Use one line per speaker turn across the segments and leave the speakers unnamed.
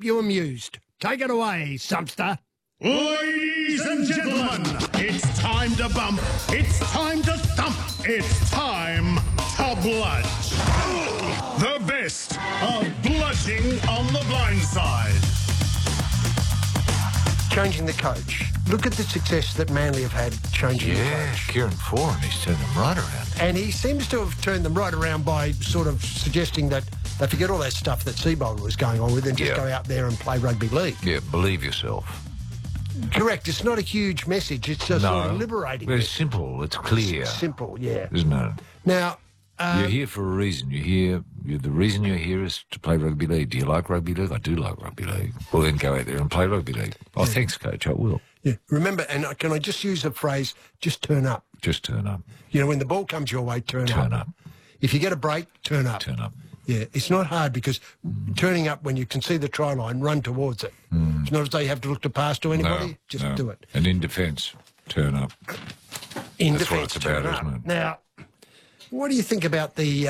you amused. Take it away, Sumpster.
Ladies and gentlemen, it's time to bump, it's time to thump, it's time to bludge. The best of bludging on the blind side.
Changing the coach. Look at the success that Manly have had changing the coach.
Yeah, Kieran Foran, he's turned them right around.
And he seems to have turned them right around by sort of suggesting that they forget all that stuff that Seabold was going on with and just go out there and play rugby league.
Yeah, believe yourself.
Correct. It's not a huge message. It's a sort of liberating.
Very simple. It's clear.
It's simple, yeah.
Isn't it?
Now...
you're here for a reason. The reason you're here is to play rugby league. Do you like rugby league? I do like rugby league. Well, then go out there and play rugby league. Oh, thanks, Coach. I will.
Yeah. Remember, and can I just use the phrase, just turn up?
Just turn up.
You know, when the ball comes your way, turn up.
Turn up.
If you get a break, turn up.
Turn up.
Yeah, it's not hard because turning up when you can see the try line, run towards it. It's not as though you have to look to pass to anybody. Just do it.
And in defence, turn up.
In
That's
defence,
what it's about,
turn up.
isn't it?
Now, what do you think about the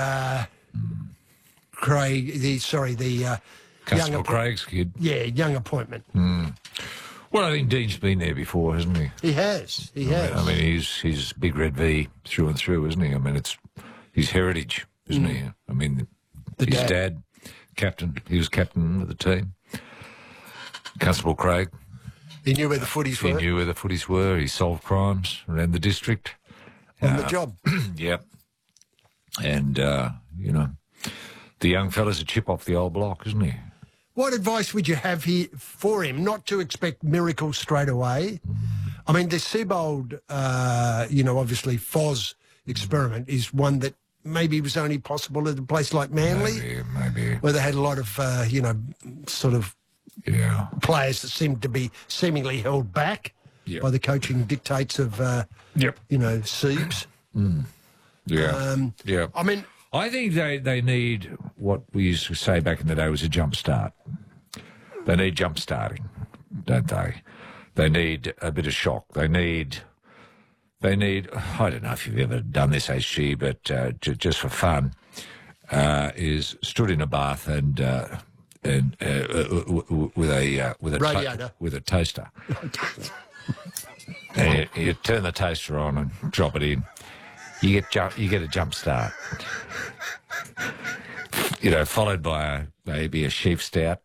Constable Craig's kid.
Yeah, young appointment.
Well, I think Dean's been there before, hasn't he?
He has. He has.
I mean, he's Big Red V through and through, isn't he? I mean, it's his heritage, isn't he? I mean, his dad, captain. He was captain of the team. Constable Craig.
He knew where the footies were.
He knew where the footies were. He solved crimes around the district.
On the job.
Yep. And, you know, the young fella's a chip off the old block, isn't he?
What advice would you have here for him? Not to expect miracles straight away. I mean, the Seabold, obviously Foz experiment is one that maybe was only possible at a place like Manly.
Maybe.
Where they had a lot of, players that seemed to be seemingly held back by the coaching dictates of, Siebes.
Yeah.
I mean...
I think they need what we used to say back in the day was a jump start. They need jump starting, don't they? They need a bit of shock. They need. I don't know if you've ever done this, HG, but just for fun, is stood in a bath and with a
radiator
with a toaster. And you turn the toaster on and drop it in. You get a jump start. Followed by maybe a sheep stout.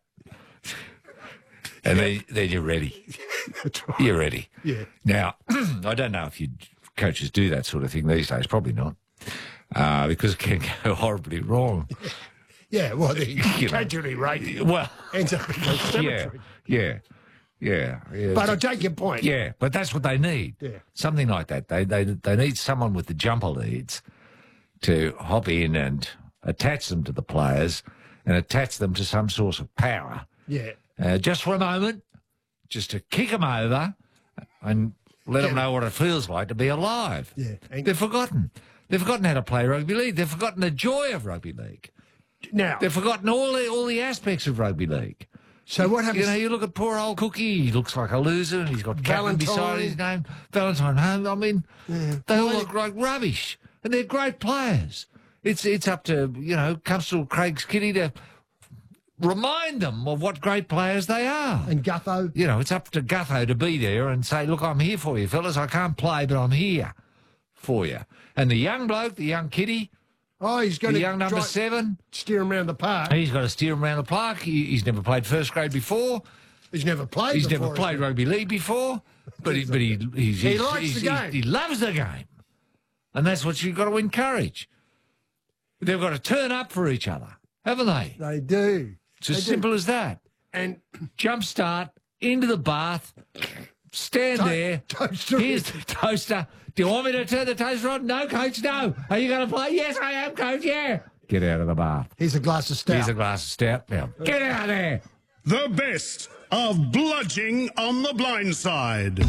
And then you're ready. You're ready.
Yeah.
Now, I don't know if coaches do that sort of thing these days. Probably not. Because it can go horribly wrong.
Yeah, well, the casualty rate ends up in the cemetery.
Yeah.
But I take your point.
Yeah, but that's what they need.
Yeah.
Something like that. They need someone with the jumper leads to hop in and attach them to the players and attach them to some source of power.
Yeah.
Just for a moment, just to kick them over and let them know what it feels like to be alive.
Yeah.
They've forgotten. They've forgotten how to play rugby league. They've forgotten the joy of rugby league.
Now
they've forgotten all the aspects of rugby league.
So what happens?
You look at poor old Cookie. He looks like a loser, and he's got Captain beside his name. Valentine. I mean, they all look like rubbish, and they're great players. It's up to Constable Craig's kitty to remind them of what great players they are.
And Gutho.
It's up to Gutho to be there and say, look, I'm here for you, fellas. I can't play, but I'm here for you. And the young bloke, the young kitty.
Oh, he's going
the
to
young number 7.
Steer him around the park.
He's got to steer him around the park. He's never played first grade before.
He's never played.
He's never played rugby league before. But he
likes the game.
He loves the game, and that's what you've got to encourage. They've got to turn up for each other, haven't they?
They do.
It's as simple as that.
And
jump start into the bath. Stand there. Here's the toaster. Do you want me to turn the toaster on? No, Coach, no. Are you going to play? Yes, I am, Coach, yeah. Get out of the bath.
Here's a glass of stout.
Here's a glass of stout. Now, get out of there.
The best of bludging on the blind side.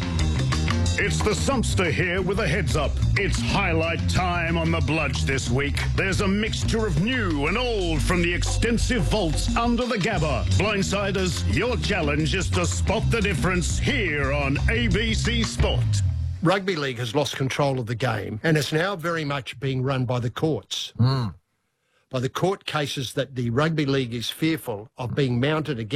It's the Sumpster here with a heads up. It's highlight time on the Bludge this week. There's a mixture of new and old from the extensive vaults under the Gabba. Blindsiders, your challenge is to spot the difference here on ABC Sport.
Rugby League has lost control of the game and it's now very much being run by the courts. By the court cases that the Rugby League is fearful of being mounted against.